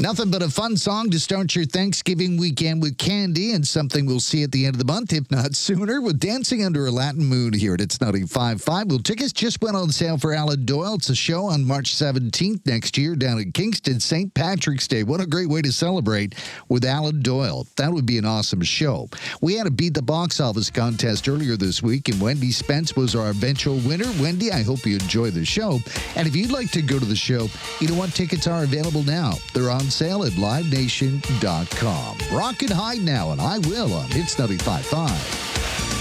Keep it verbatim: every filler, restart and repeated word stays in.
Nothing but a fun song to start your Thanksgiving weekend with candy, and something we'll see at the end of the month, if not sooner, with Dancing Under a Latin Moon here at It's ninety-five point five. Well, tickets just went on sale for Alan Doyle. It's a show on March seventeenth next year down in Kingston, Saint Patrick's Day. What a great way to celebrate with Alan Doyle. That would be an awesome show. We had a Beat the Box Office contest earlier this week, and Wendy Spence was our eventual winner. Wendy, I hope you enjoy the show. And if you'd like to go to the show, you know what? Tickets are available now. They're on sale at live nation dot com. Rock and hide now, and I will on Hits ninety-five point five.